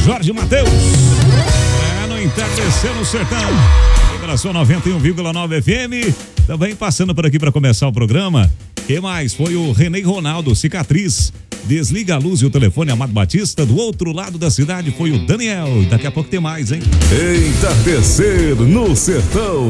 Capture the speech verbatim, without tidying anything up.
Jorge Mateus. É, no Entardecer no Sertão. Vibração noventa e um vírgula nove F M. Também passando por aqui para começar o programa. Quem mais? Foi o Renê Ronaldo, Cicatriz. Desliga a luz e o telefone, Amado Batista. Do outro lado da cidade foi o Daniel. Daqui a pouco tem mais, hein? Entardecer no Sertão.